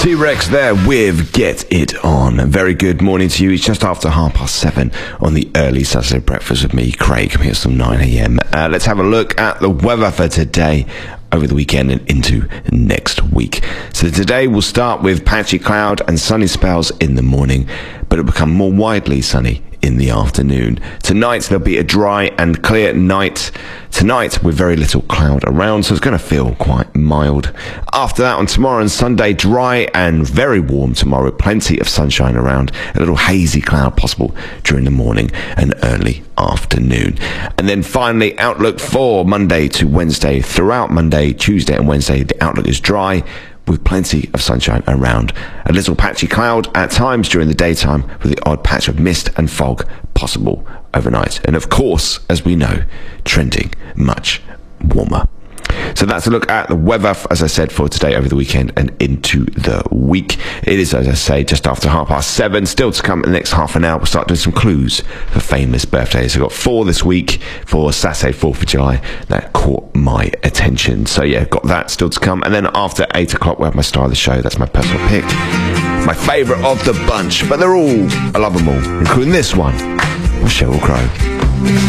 T-Rex there with Get It On. Very good morning to you. It's just after 7:30 on the early Saturday breakfast with me, Craig, here till 9 a.m. Let's have a look at the weather for today, over the weekend and into next week. So today we'll start with patchy cloud and sunny spells in the morning, but it'll become more widely sunny in the afternoon. Tonight there'll be a dry and clear night. Tonight with very little cloud around, so it's going to feel quite mild. After that, on tomorrow and Sunday, dry and very warm tomorrow, plenty of sunshine around, a little hazy cloud possible during the morning and early afternoon. And then finally, outlook for Monday to Wednesday. Throughout Monday, Tuesday and Wednesday, the outlook is dry with plenty of sunshine around. A little patchy cloud at times during the daytime with the odd patch of mist and fog possible overnight. And of course, as we know, trending much warmer. So that's a look at the weather, as I said, for today, over the weekend and into the week. It is, as I say, just after 7:30. Still to come in the next half an hour, we'll start doing some clues for famous birthdays. I've got 4 this week for Saturday, 4th of July. That caught my attention. So yeah, got that still to come. And then after 8 o'clock, we'll have my star of the show. That's my personal pick. My favourite of the bunch. But they're all, I love them all, including this one, with Sheryl Crow.